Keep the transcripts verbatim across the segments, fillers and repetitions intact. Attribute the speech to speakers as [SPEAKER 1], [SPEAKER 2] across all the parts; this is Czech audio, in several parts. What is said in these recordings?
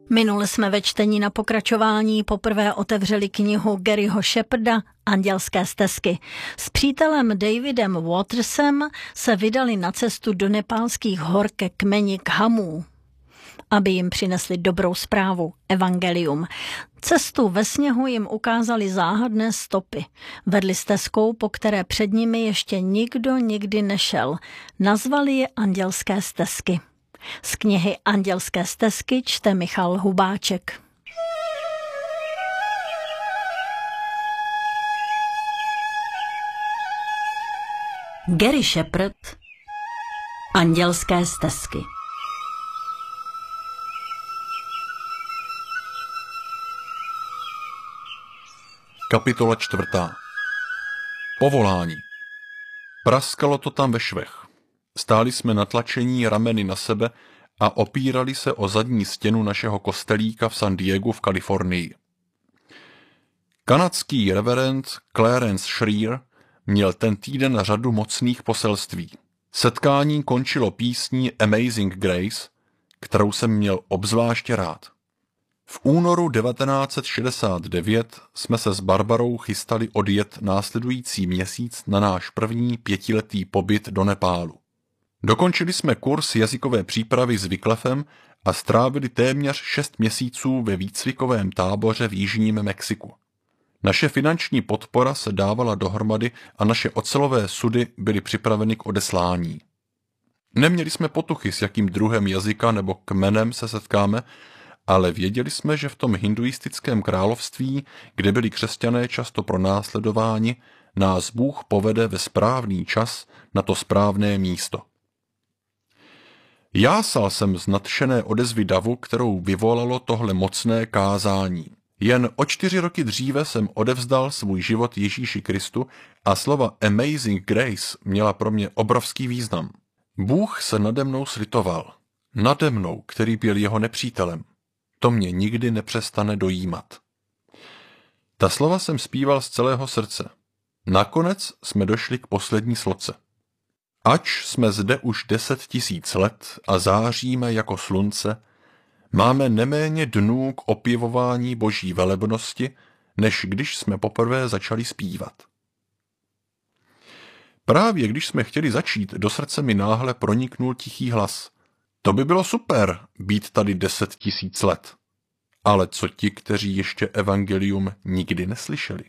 [SPEAKER 1] Minule jsme ve čtení na pokračování poprvé otevřeli knihu Garyho Sheparda Andělské stezky. S přítelem Davidem Watersem se vydali na cestu do nepálských hor ke kmeni Khamů, aby jim přinesli dobrou zprávu, evangelium. Cestu ve sněhu jim ukázali záhadné stopy. Vedli stezkou, po které před nimi ještě nikdo nikdy nešel. Nazvali je Andělské stezky. Z knihy Andělské stezky čte Michal Hubáček. Gary Shepard Andělské stezky.
[SPEAKER 2] Kapitola čtvrtá. Povolání. Praskalo to tam ve švech. Stáli jsme natlačení rameny na sebe a opírali se o zadní stěnu našeho kostelíka v San Diegu v Kalifornii. Kanadský reverend Clarence Schreer měl ten týden řadu mocných poselství. Setkání končilo písní Amazing Grace, kterou jsem měl obzvláště rád. V únoru devatenáct set šedesát devět jsme se s Barbarou chystali odjet následující měsíc na náš první pětiletý pobyt do Nepálu. Dokončili jsme kurz jazykové přípravy s Wyclifem a strávili téměř šest měsíců ve výcvikovém táboře v jižním Mexiku. Naše finanční podpora se dávala dohromady a naše ocelové sudy byly připraveny k odeslání. Neměli jsme potuchy, s jakým druhem jazyka nebo kmenem se setkáme, ale věděli jsme, že v tom hinduistickém království, kde byli křesťané často pronásledováni, nás Bůh povede ve správný čas na to správné místo. Jásal jsem z nadšené odezvy davu, kterou vyvolalo tohle mocné kázání. Jen o čtyři roky dříve jsem odevzdal svůj život Ježíši Kristu a slova Amazing Grace měla pro mě obrovský význam. Bůh se nade mnou slitoval. Nade mnou, který byl jeho nepřítelem. To mě nikdy nepřestane dojímat. Ta slova jsem zpíval z celého srdce. Nakonec jsme došli k poslední sloce. Ač jsme zde už deset tisíc let a záříme jako slunce, máme neméně dnů k opěvování boží velebnosti, než když jsme poprvé začali zpívat. Právě když jsme chtěli začít, do srdce mi náhle proniknul tichý hlas. To by bylo super, být tady deset tisíc let. Ale co ti, kteří ještě evangelium nikdy neslyšeli?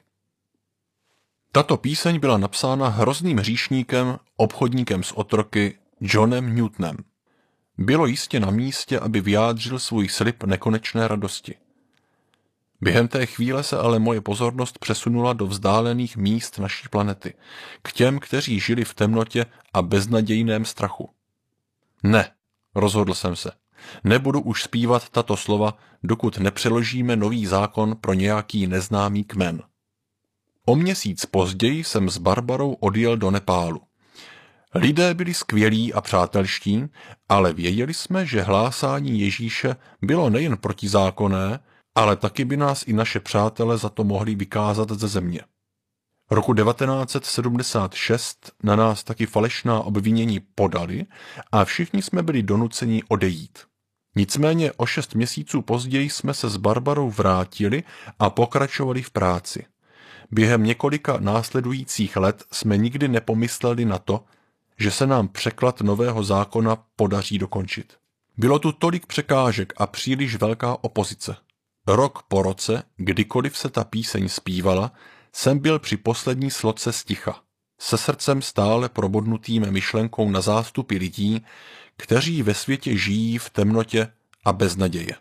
[SPEAKER 2] Tato píseň byla napsána hrozným hříšníkem, obchodníkem s otroky Johnem Newtonem. Bylo jistě na místě, aby vyjádřil svůj slib nekonečné radosti. Během té chvíle se ale moje pozornost přesunula do vzdálených míst naší planety, k těm, kteří žili v temnotě a beznadějném strachu. Ne, rozhodl jsem se. Nebudu už zpívat tato slova, dokud nepřeložíme nový zákon pro nějaký neznámý kmen. O měsíc později jsem s Barbarou odjel do Nepálu. Lidé byli skvělí a přátelští, ale věděli jsme, že hlásání Ježíše bylo nejen protizákonné, ale taky by nás i naše přátelé za to mohli vykázat ze země. Roku devatenáct set sedmdesát šest na nás taky falešná obvinění podali a všichni jsme byli donuceni odejít. Nicméně o šest měsíců později jsme se s Barbarou vrátili a pokračovali v práci. Během několika následujících let jsme nikdy nepomysleli na to, že se nám překlad nového zákona podaří dokončit. Bylo tu tolik překážek a příliš velká opozice. Rok po roce, kdykoliv se ta píseň zpívala, jsem byl při poslední sloce sticha, se srdcem stále probodnutým myšlenkou na zástupy lidí, kteří ve světě žijí v temnotě a bez naděje.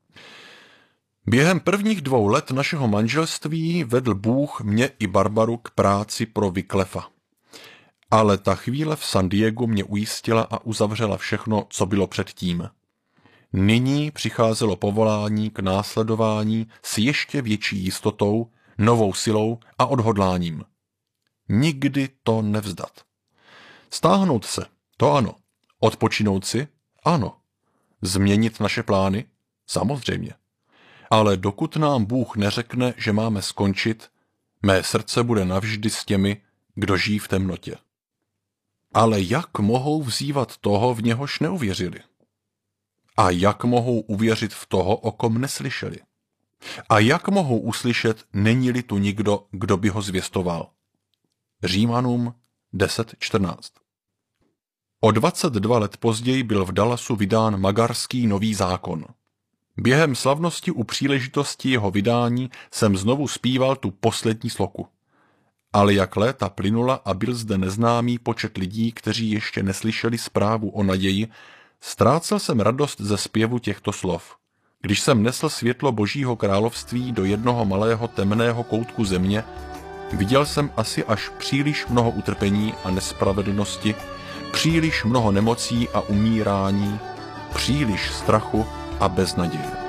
[SPEAKER 2] Během prvních dvou let našeho manželství vedl Bůh mě i Barbaru k práci pro Wyclifa. Ale ta chvíle v San Diegu mě ujistila a uzavřela všechno, co bylo předtím. Nyní přicházelo povolání k následování s ještě větší jistotou, novou silou a odhodláním. Nikdy to nevzdat. Stáhnout se, to ano. Odpočinout si, ano. Změnit naše plány, samozřejmě. Ale dokud nám Bůh neřekne, že máme skončit, mé srdce bude navždy s těmi, kdo žijí v temnotě. Ale jak mohou vzývat toho, v něhož neuvěřili? A jak mohou uvěřit v toho, o kom neslyšeli? A jak mohou uslyšet, není-li tu nikdo, kdo by ho zvěstoval? Římanům deset čtrnáct. O dvacet dva let později byl v Dallasu vydán Magarský nový zákon. Během slavnosti u příležitosti jeho vydání jsem znovu zpíval tu poslední sloku. Ale jak léta plynula a byl zde neznámý počet lidí, kteří ještě neslyšeli zprávu o naději, ztrácel jsem radost ze zpěvu těchto slov. Když jsem nesl světlo Božího království do jednoho malého temného koutku země, viděl jsem asi až příliš mnoho utrpení a nespravedlnosti, příliš mnoho nemocí a umírání, příliš strachu a beznaděje.